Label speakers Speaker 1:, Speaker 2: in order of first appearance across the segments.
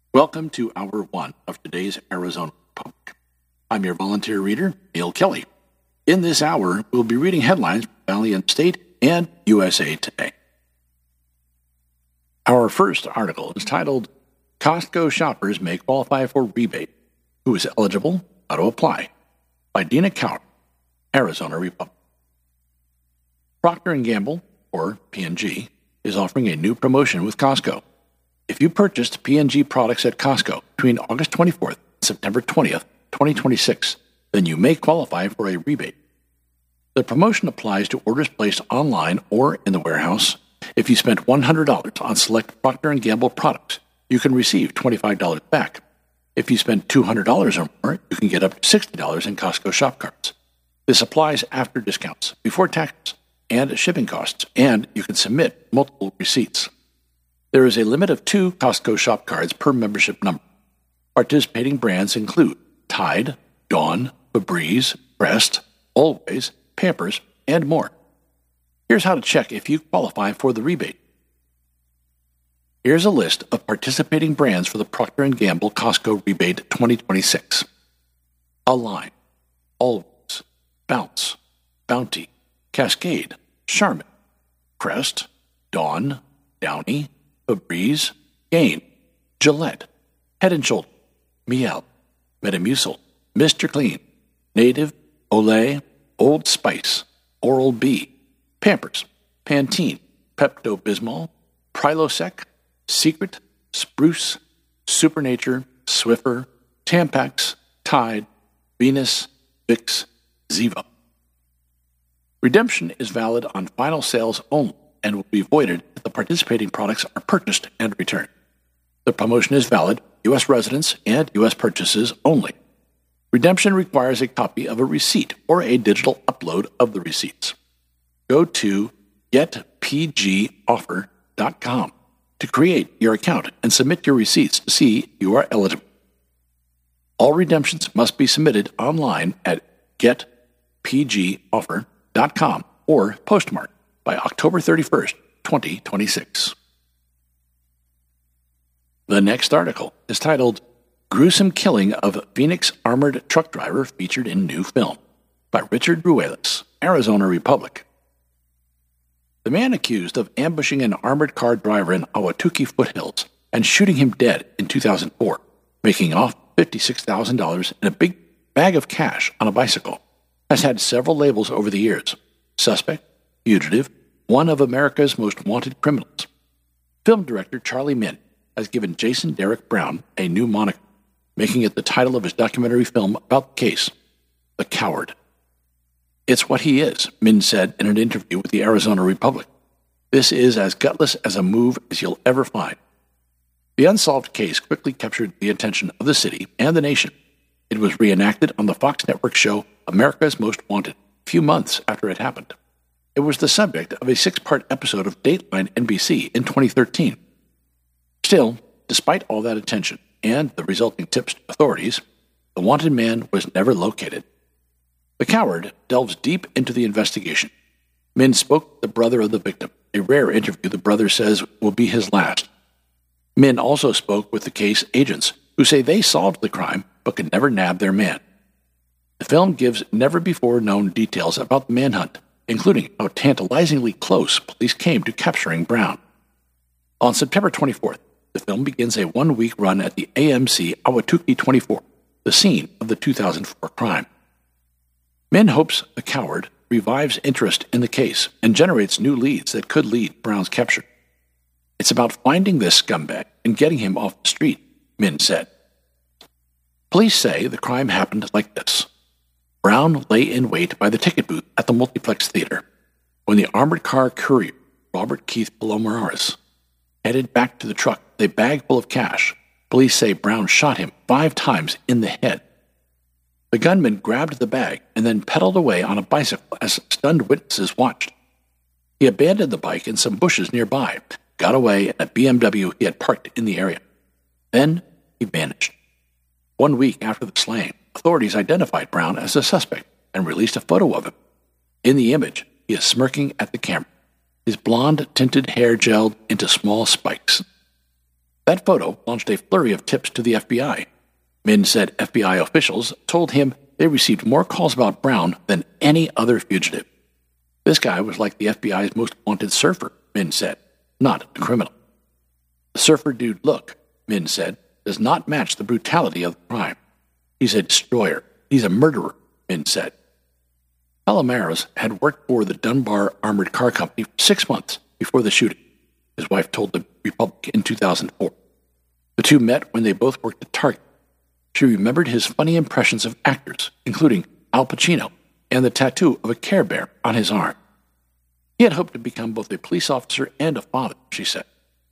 Speaker 1: Welcome to Hour 1 of today's Arizona Republic. I'm your volunteer reader, Neil Kelly. In this hour, we'll be reading headlines from Valiant State and USA Today. Our first article is titled, Costco Shoppers May Qualify for Rebate. Who is eligible? How to apply? By Dina Coward, Arizona Republic. Procter & Gamble, or P&G, is offering a new promotion with Costco. If you purchased P&G products at Costco between August 24th and September 20th, 2026, then you may qualify for a rebate. The promotion applies to orders placed online or in the warehouse. If you spent $100 on select Procter & Gamble products, you can receive $25 back. If you spend $200 or more, you can get up to $60 in Costco shop cards. This applies after discounts, before taxes, and shipping costs, and you can submit multiple receipts. There is a limit of 2 Costco shop cards per membership number. Participating brands include Tide, Dawn, Febreze, Crest, Always, Pampers, and more. Here's how to check if you qualify for the rebate. Here's a list of participating brands for the Procter & Gamble Costco Rebate 2026. Align, Always, Bounce, Bounty, Cascade, Charmin, Crest, Dawn, Downy, Febreze, Gain, Gillette, Head & Shoulders, Miele, Metamucil, Mr. Clean, Native, Olay, Old Spice, Oral-B, Pampers, Pantene, Pepto-Bismol, Prilosec, Secret, Spruce, Supernature, Swiffer, Tampax, Tide, Venus, Vicks, Zevo. Redemption is valid on final sales only and will be voided if the participating products are purchased and returned. The promotion is valid U.S. residents and U.S. purchases only. Redemption requires a copy of a receipt or a digital upload of the receipts. Go to getpgoffer.com to create your account and submit your receipts to see if you are eligible. All redemptions must be submitted online at getpgoffer.com or postmarked by October 31st, 2026. The next article is titled, Gruesome Killing of Phoenix Armored Truck Driver Featured in New Film, by Richard Ruelas, Arizona Republic. The man accused of ambushing an armored car driver in Ahwatukee foothills and shooting him dead in 2004, making off $56,000 in a big bag of cash on a bicycle, has had several labels over the years. Suspect, fugitive, one of America's most wanted criminals. Film director Charlie Min has given Jason Derek Brown a new moniker, making it the title of his documentary film about the case, The Coward. It's what he is, Min said in an interview with the Arizona Republic. This is as gutless as a move as you'll ever find. The unsolved case quickly captured the attention of the city and the nation. It was reenacted on the Fox network show America's Most Wanted a few months after it happened. It was the subject of a 6-part episode of Dateline NBC in 2013. Still, despite all that attention and the resulting tips to authorities, the wanted man was never located. The Coward delves deep into the investigation. Min spoke with the brother of the victim, a rare interview the brother says will be his last. Min also spoke with the case agents, who say they solved the crime but could never nab their man. The film gives never-before-known details about the manhunt, including how tantalizingly close police came to capturing Brown. On September 24th, the film begins a 1-week run at the AMC Ahwatukee 24, the scene of the 2004 crime. Min hopes The Coward revives interest in the case and generates new leads that could lead to Brown's capture. It's about finding this scumbag and getting him off the street, Min said. Police say the crime happened like this. Brown lay in wait by the ticket booth at the Multiplex Theater when the armored car courier, Robert Keith Palomares, headed back to the truck with a bag full of cash. Police say Brown shot him 5 times in the head. The gunman grabbed the bag and then pedaled away on a bicycle as stunned witnesses watched. He abandoned the bike in some bushes nearby, got away in a BMW he had parked in the area. Then he vanished. 1 week after the slaying, authorities identified Brown as a suspect and released a photo of him. In the image, he is smirking at the camera, his blonde tinted hair gelled into small spikes. That photo launched a flurry of tips to the FBI. Min said FBI officials told him they received more calls about Brown than any other fugitive. This guy was like the FBI's most wanted surfer, Min said, not a criminal. The surfer dude look, Min said, does not match the brutality of the crime. He's a destroyer. He's a murderer, Min said. Palomares had worked for the Dunbar Armored Car Company for 6 months before the shooting, his wife told the Republic in 2004. The two met when they both worked at Target. She remembered his funny impressions of actors, including Al Pacino, and the tattoo of a Care Bear on his arm. He had hoped to become both a police officer and a father, she said.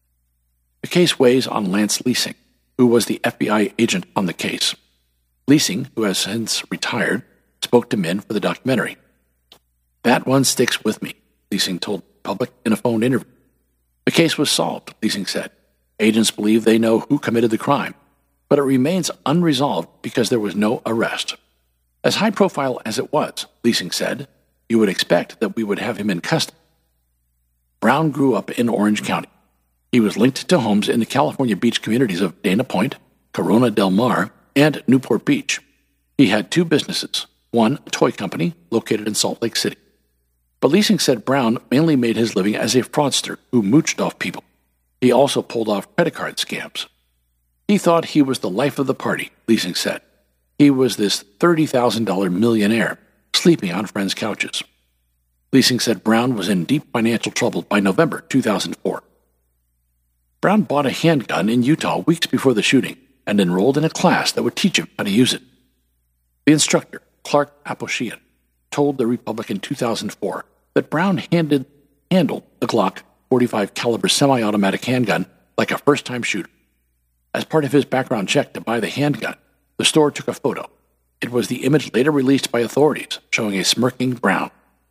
Speaker 1: The case weighs on Lance Leasing, who was the FBI agent on the case. Leasing, who has since retired, spoke to Min for the documentary. That one sticks with me, Leasing told the public in a phone interview. The case was solved, Leasing said. Agents believe they know who committed the crime, but it remains unresolved because there was no arrest. As high profile as it was, Leasing said, you would expect that we would have him in custody. Brown grew up in Orange County. He was linked to homes in the California beach communities of Dana Point, Corona del Mar, and Newport Beach. He had 2 businesses, one a toy company located in Salt Lake City. But Leasing said Brown mainly made his living as a fraudster who mooched off people. He also pulled off credit card scams. He thought he was the life of the party, Leasing said. He was this $30,000 millionaire, sleeping on friends' couches. Leasing said Brown was in deep financial trouble by November 2004. Brown bought a handgun in Utah weeks before the shooting and enrolled in a class that would teach him how to use it. The instructor, Clark Aposhian, told the Republic in 2004 that Brown handled the Glock 45 caliber semi-automatic handgun like a first-time shooter. As part of his background check to buy the handgun, the store took a photo. It was the image later released by authorities showing a smirking Brown.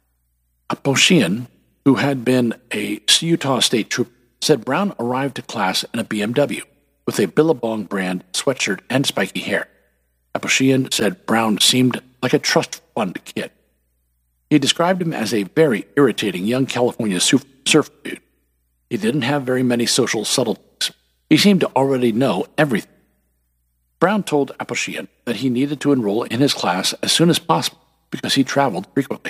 Speaker 1: Aposhian, who had been a Utah State trooper, said Brown arrived to class in a BMW with a Billabong brand sweatshirt and spiky hair. Aposhian said Brown seemed like a trust fund kid. He described him as a very irritating young California surfer dude. He didn't have very many social subtleties. He seemed to already know everything. Brown told Aposhian that he needed to enroll in his class as soon as possible because he traveled frequently.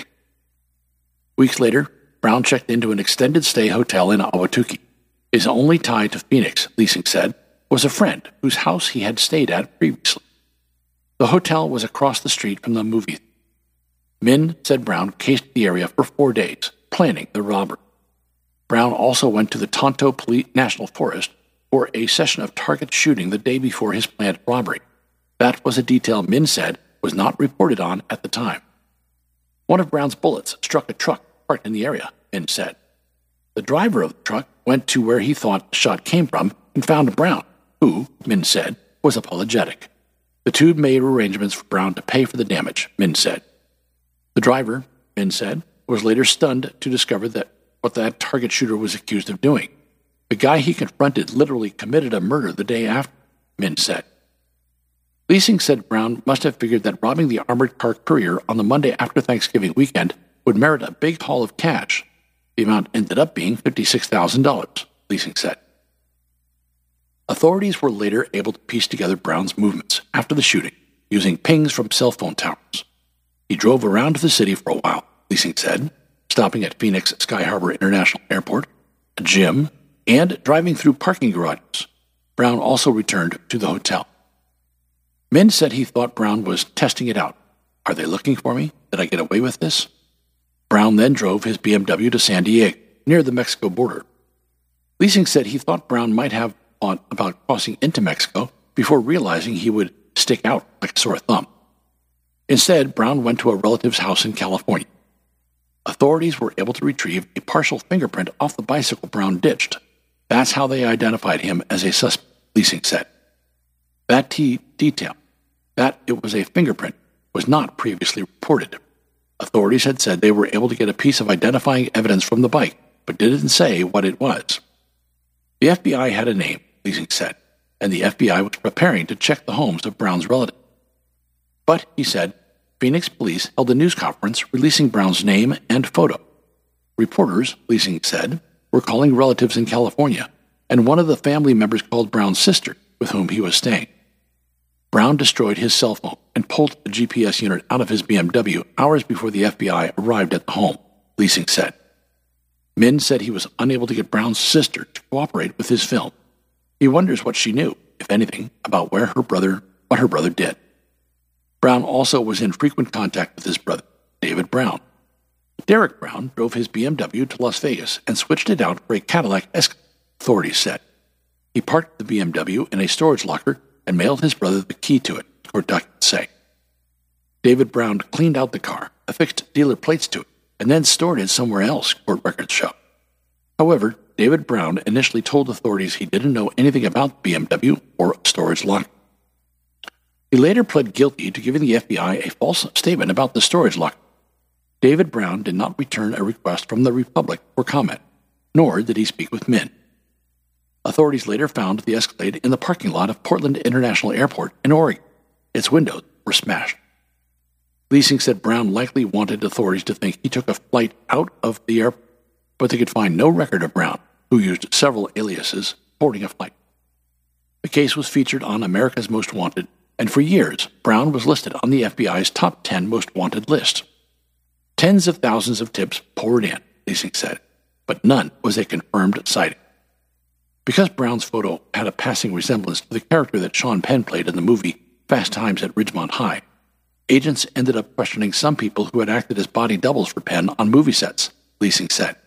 Speaker 1: Weeks later, Brown checked into an extended stay hotel in Ahwatukee. His only tie to Phoenix, Leasing said, was a friend whose house he had stayed at previously. The hotel was across the street from the movie theater. Min said Brown cased the area for 4 days, planning the robbery. Brown also went to the Tonto National Forest for a session of target shooting the day before his planned robbery. That was a detail Min said was not reported on at the time. One of Brown's bullets struck a truck parked in the area, Min said. The driver of the truck went to where he thought the shot came from and found Brown, who, Min said, was apologetic. The two made arrangements for Brown to pay for the damage, Min said. The driver, Min said, was later stunned to discover that what that target shooter was accused of doing. The guy he confronted literally committed a murder the day after, Min said. Leasing said Brown must have figured that robbing the armored car courier on the Monday after Thanksgiving weekend would merit a big haul of cash. The amount ended up being $56,000, Leasing said. Authorities were later able to piece together Brown's movements after the shooting using pings from cell phone towers. He drove around the city for a while, Leasing said, stopping at Phoenix Sky Harbor International Airport, a gym, and driving through parking garages. Brown also returned to the hotel. Min said he thought Brown was testing it out. Are they looking for me? Did I get away with this? Brown then drove his BMW to San Diego, near the Mexico border. Leasing said he thought Brown might have thought about crossing into Mexico before realizing he would stick out like a sore thumb. Instead, Brown went to a relative's house in California. Authorities were able to retrieve a partial fingerprint off the bicycle Brown ditched. That's how they identified him as a suspect, Leasing said. That detail, that it was a fingerprint, was not previously reported. Authorities had said they were able to get a piece of identifying evidence from the bike, but didn't say what it was. The FBI had a name, Leasing said, and the FBI was preparing to check the homes of Brown's relatives. But, he said, Phoenix police held a news conference releasing Brown's name and photo. Reporters, Leasing said, were calling relatives in California, and one of the family members called Brown's sister, with whom he was staying. Brown destroyed his cell phone and pulled the GPS unit out of his BMW hours before the FBI arrived at the home, Leasing said. Min said he was unable to get Brown's sister to cooperate with his film. He wonders what she knew, if anything, about what her brother did. Brown also was in frequent contact with his brother, David Brown. Derek Brown drove his BMW to Las Vegas and switched it out for a Cadillac Escalade, authorities said. He parked the BMW in a storage locker and mailed his brother the key to it, court documents say. David Brown cleaned out the car, affixed dealer plates to it, and then stored it somewhere else, court records show. However, David Brown initially told authorities he didn't know anything about the BMW or a storage locker. He later pled guilty to giving the FBI a false statement about the storage locker. David Brown did not return a request from the Republic for comment, nor did he speak with Min. Authorities later found the Escalade in the parking lot of Portland International Airport in Oregon. Its windows were smashed. Leasing said Brown likely wanted authorities to think he took a flight out of the airport, but they could find no record of Brown, who used several aliases, boarding a flight. The case was featured on America's Most Wanted, and for years, Brown was listed on the FBI's top 10 most wanted list. Tens of thousands of tips poured in, Leasing said, but none was a confirmed sighting. Because Brown's photo had a passing resemblance to the character that Sean Penn played in the movie Fast Times at Ridgemont High, agents ended up questioning some people who had acted as body doubles for Penn on movie sets, Leasing said.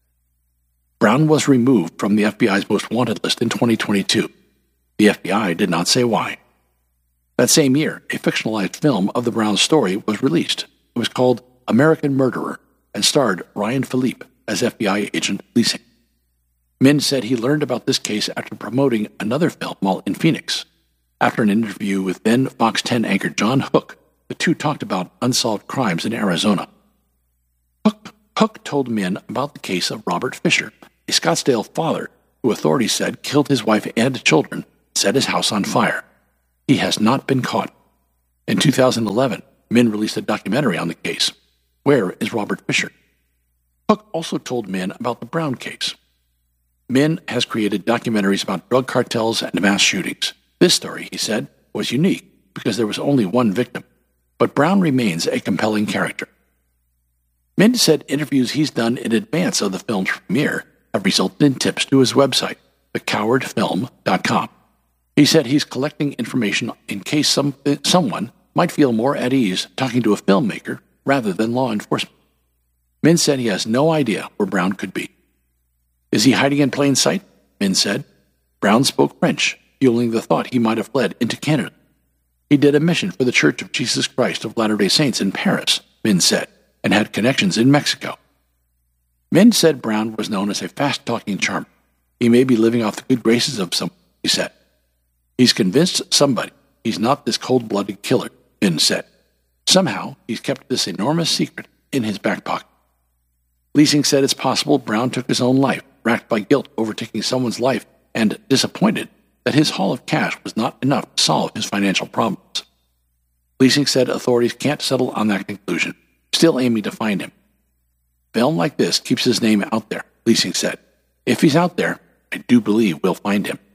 Speaker 1: Brown was removed from the FBI's most wanted list in 2022. The FBI did not say why. That same year, a fictionalized film of the Brown story was released. It was called American Murderer and starred Ryan Philippe as FBI agent Leasing. Min said he learned about this case after promoting another film while in Phoenix. After an interview with then Fox 10 anchor John Hook, the two talked about unsolved crimes in Arizona. Hook told Min about the case of Robert Fisher, a Scottsdale father who authorities said killed his wife and children and set his house on fire. He has not been caught. In 2011, Min released a documentary on the case. Where is Robert Fisher? Hook also told Min about the Brown case. Min has created documentaries about drug cartels and mass shootings. This story, he said, was unique because there was only one victim, but Brown remains a compelling character. Min said interviews he's done in advance of the film's premiere have resulted in tips to his website, thecowardfilm.com. He said he's collecting information in case someone might feel more at ease talking to a filmmaker rather than law enforcement. Min said he has no idea where Brown could be. Is he hiding in plain sight? Min said. Brown spoke French, fueling the thought he might have fled into Canada. He did a mission for the Church of Jesus Christ of Latter-day Saints in Paris, Min said, and had connections in Mexico. Min said Brown was known as a fast-talking charmer. He may be living off the good graces of someone, he said. He's convinced somebody he's not this cold-blooded killer, Min said. Somehow, he's kept this enormous secret in his back pocket. Leasing said it's possible Brown took his own life, racked by guilt over taking someone's life and disappointed that his haul of cash was not enough to solve his financial problems. Leasing said authorities can't settle on that conclusion, still aiming to find him. Film like this keeps his name out there, Leasing said. If he's out there, I do believe we'll find him.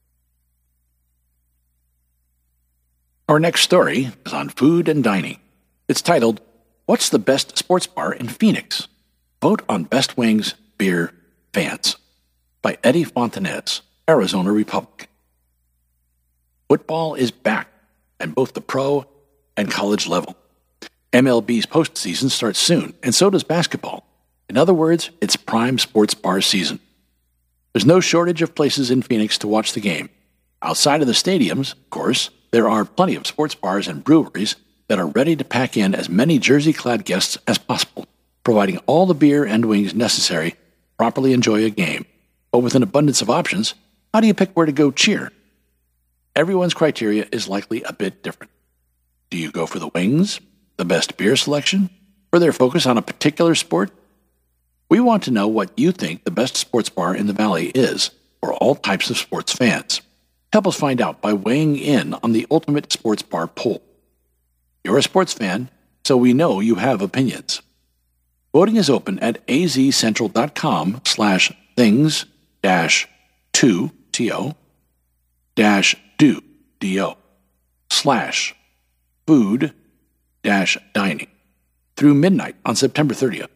Speaker 1: Our next story is on food and dining. It's titled, What's the Best Sports Bar in Phoenix? Vote on Best Wings, Beer, Fans, by Eddie Fontanez, Arizona Republic. Football is back at both the pro and college level. MLB's postseason starts soon, and so does basketball. In other words, it's prime sports bar season. There's no shortage of places in Phoenix to watch the game. Outside of the stadiums, of course, there are plenty of sports bars and breweries that are ready to pack in as many jersey-clad guests as possible, providing all the beer and wings necessary to properly enjoy a game. But with an abundance of options, how do you pick where to go cheer? Everyone's criteria is likely a bit different. Do you go for the wings, the best beer selection, or their focus on a particular sport? We want to know what you think the best sports bar in the Valley is for all types of sports fans. Help us find out by weighing in on the Ultimate Sports Bar poll. You're a sports fan, so we know you have opinions. Voting is open at azcentral.com/things-to 2, T-O, dash do, D-O, slash food dash dining through midnight on September 30th.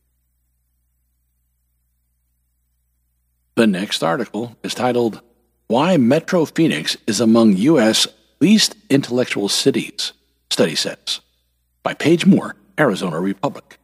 Speaker 1: The next article is titled, Why Metro Phoenix is Among U.S. Least Intellectual Cities, Study Says, by Paige Moore, Arizona Republic.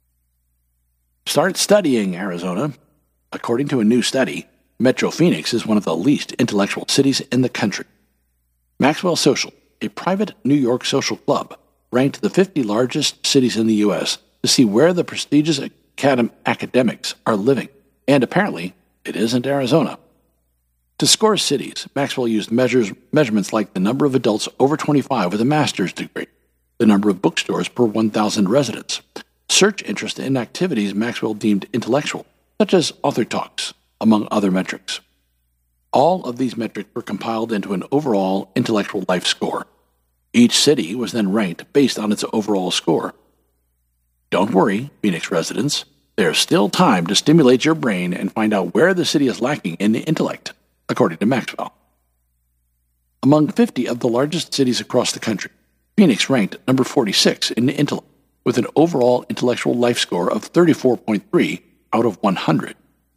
Speaker 1: Start studying, Arizona. According to a new study, Metro Phoenix is one of the least intellectual cities in the country. Maxwell Social, a private New York social club, ranked the 50 largest cities in the U.S. to see where the prestigious academics are living, and apparently it isn't Arizona. To score cities, Maxwell used measurements like the number of adults over 25 with a master's degree, the number of bookstores per 1,000 residents, search interest in activities Maxwell deemed intellectual, such as author talks, among other metrics. All of these metrics were compiled into an overall intellectual life score. Each city was then ranked based on its overall score. Don't worry, Phoenix residents. There's still time to stimulate your brain and find out where the city is lacking in the intellect, according to Maxwell. Among 50 of the largest cities across the country, Phoenix ranked number 46 in the intellect, with an overall intellectual life score of 34.3 out of 100.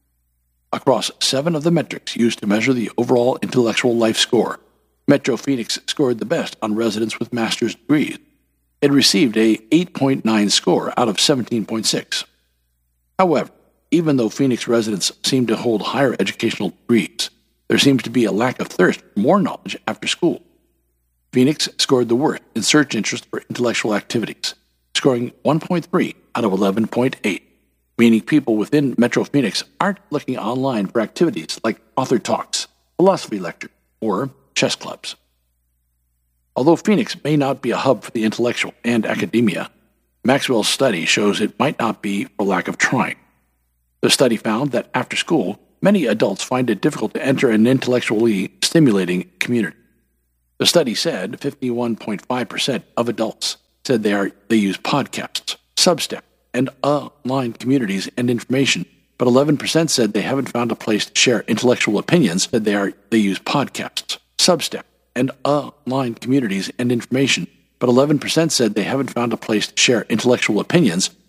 Speaker 1: Across 7 of the metrics used to measure the overall intellectual life score, Metro Phoenix scored the best on residents with master's degrees. It received a 8.9 score out of 17.6. However, even though Phoenix residents seem to hold higher educational degrees, there seems to be a lack of thirst for more knowledge after school. Phoenix scored the worst in search interest for intellectual activities, scoring 1.3 out of 11.8, meaning people within Metro Phoenix aren't looking online for activities like author talks, philosophy lectures, or chess clubs. Although Phoenix may not be a hub for the intellectual and academia, Maxwell's study shows it might not be for lack of trying. The study found that after school, many adults find it difficult to enter an intellectually stimulating community. The study said 51.5% of adults said they use podcasts, Substack, and online communities and information, but 11% said they haven't found a place to share intellectual opinions. They use podcasts, Substack, and online communities and information, but 11% said they haven't found a place to share intellectual opinions